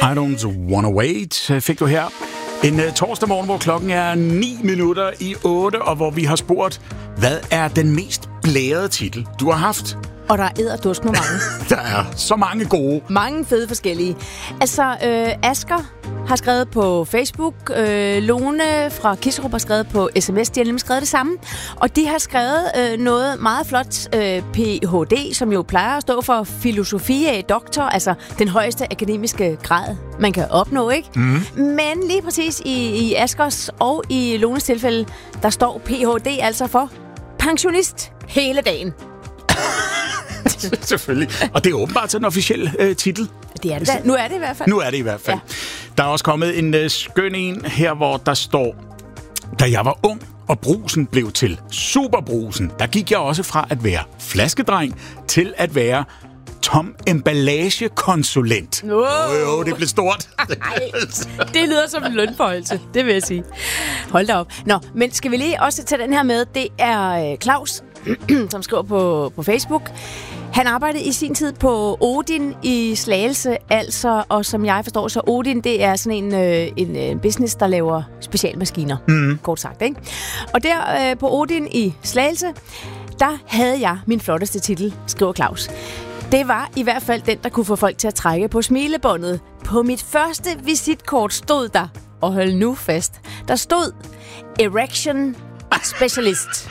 I don't wanna wait, fik du her. En torsdag morgen, hvor klokken er 7:09, og hvor vi har spurgt, hvad er den mest blærede titel, du har haft? Og der er edderdusk med mange. Der er så mange gode. Mange fede forskellige. Altså, Asger har skrevet på Facebook. Lone fra Kisserup har skrevet på sms. De har nemlig skrevet det samme. Og de har skrevet noget meget flot Ph.D., som jo plejer at stå for Filosofia Doktor, altså den højeste akademiske grad, man kan opnå, ikke? Mm. Men lige præcis i Asgers og i Lones tilfælde, der står Ph.D. altså for pensionist hele dagen. Selvfølgelig. Og det er åbenbart sådan en officiel titel. Det er det da. Nu er det i hvert fald. Nu er det i hvert fald. Ja. Der er også kommet en skøn en her, hvor der står: da jeg var ung, og brusen blev til superbrusen, der gik jeg også fra at være flaskedreng til at være tom emballagekonsulent. Jo, det blev stort. Det lyder som en lønforhøjelse, det vil jeg sige. Hold da op. Nå, men skal vi lige også tage den her med? Det er Claus, som skriver på Facebook. Han arbejdede i sin tid på Odin i Slagelse, altså, og som jeg forstår, så Odin, det er sådan en business, der laver specialmaskiner, kort sagt, ikke? Og der på Odin i Slagelse, der havde jeg min flotteste titel, skriver Claus. Det var i hvert fald den, der kunne få folk til at trække på smilebåndet. På mit første visitkort stod der, og hold nu fast, der stod Erection Specialist.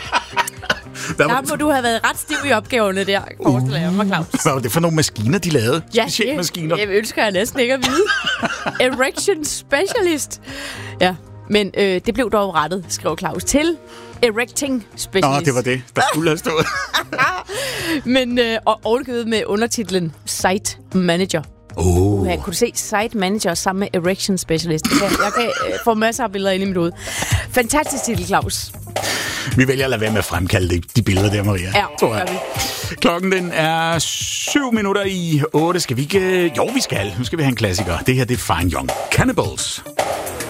Der må du have været ret stiv i opgaverne der, forestiller jeg mig, Claus. Hvad var det for nogle maskiner, de lavede? Ja, specialmaskiner. Jeg ønsker jeg næsten ikke at vide. Erection Specialist. Ja, men det blev dog rettet, skrev Claus, til Erecting Specialist. Nå, det var det, der skulle have stået. Men overgivet med undertitlen Site Manager. Kunne du se Site Manager sammen med Erection Specialist? Jeg kan få masser af billeder ind i mit hoved. Fantastisk titel, Claus. Vi vælger at lade være med at fremkalde de billeder der, Maria. Ja, det gør vi. Klokken den er 7:07. Skal vi ikke? Jo, vi skal. Nu skal vi have en klassiker. Det her, det er Fine Young Cannibals.